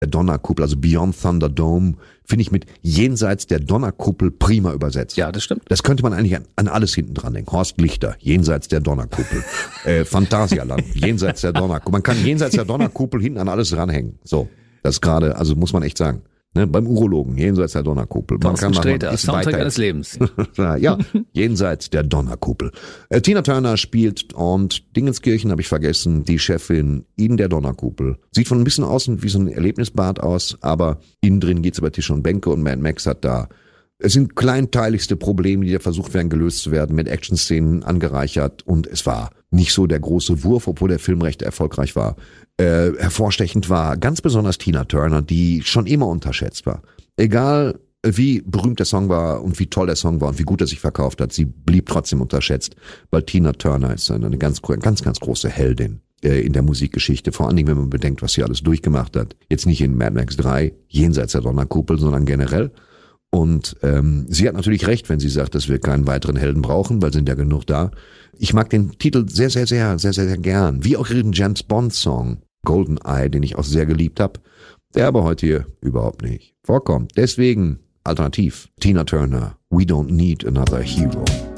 der Donnerkuppel, also Beyond Thunderdome, finde ich mit Jenseits der Donnerkuppel prima übersetzt. Ja, das stimmt. Das könnte man eigentlich an alles hinten dran denken. Horst Lichter, Jenseits der Donnerkuppel. Phantasialand, Jenseits der Donnerkuppel. Man kann Jenseits der Donnerkuppel hinten an alles dranhängen. So, das ist gerade, also muss man echt sagen. Ne, beim Urologen, Jenseits der Donnerkuppel. Thorsten Sträter, Soundtrack eines Lebens. Ja, Jenseits der Donnerkuppel. Tina Turner spielt und Dingenskirchen habe ich vergessen, die Chefin in der Donnerkuppel. Sieht von ein bisschen außen wie so ein Erlebnisbad aus, aber innen drin geht's über Tische und Bänke und Mad Max hat da. Es sind kleinteiligste Probleme, die da versucht werden gelöst zu werden, mit Action-Szenen angereichert und es war nicht so der große Wurf, obwohl der Film recht erfolgreich war. Hervorstechend war ganz besonders Tina Turner, die schon immer unterschätzt war. Egal wie berühmt der Song war und wie toll der Song war und wie gut er sich verkauft hat, sie blieb trotzdem unterschätzt, weil Tina Turner ist eine ganz große Heldin in der Musikgeschichte, vor allen Dingen, wenn man bedenkt, was sie alles durchgemacht hat. Jetzt nicht in Mad Max 3, Jenseits der Donnerkuppel, sondern generell. Und sie hat natürlich recht, wenn sie sagt, dass wir keinen weiteren Helden brauchen, weil sind ja genug da. Ich mag den Titel sehr gern, wie auch ihren James Bond Song Goldeneye, den ich auch sehr geliebt habe, der aber heute hier überhaupt nicht vorkommt. Deswegen alternativ Tina Turner, We Don't Need Another Hero.